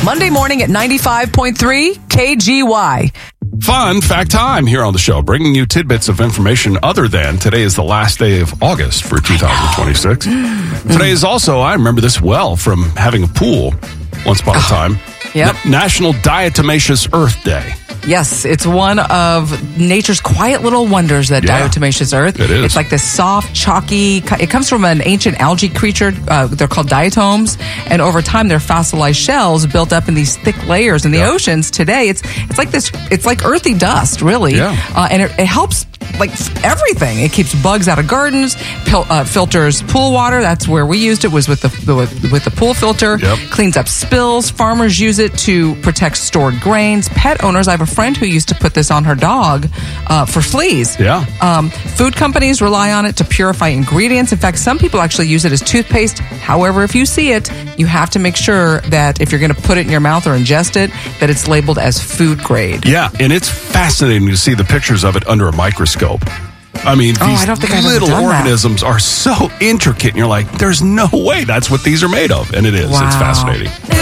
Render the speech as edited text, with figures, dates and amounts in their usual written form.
Monday morning at 95.3 KGY. Fun fact time here on the show, bringing you tidbits of information other than today is the last day of August for 2026. Today is also, I remember this well from having a pool once upon a time, National Diatomaceous Earth Day. Yes, it's one of nature's quiet little wonders, that diatomaceous earth. It is. It's like this soft, chalky, it comes from an ancient algae creature. They're called diatoms. And over time, they're fossilized shells built up in these thick layers in the oceans. Today, it's like earthy dust, really. Yeah. And it helps like everything. It keeps bugs out of gardens, filters pool water. That's where we used it, was with the pool filter. Cleans up spills. Farmers use it to protect stored grains. Pet owners, I have a friend who used to put this on her dog for fleas. Food companies rely on it to purify ingredients. In fact, some people actually use it as toothpaste. However, if you see it, you have to make sure that if you're going to put it in your mouth or ingest it, that it's labeled as food grade. Yeah, and it's fascinating to see the pictures of it under a microscope. I mean, these little organisms are so intricate, and you're like, there's no way that's what these are made of. And it is. Wow. It's fascinating.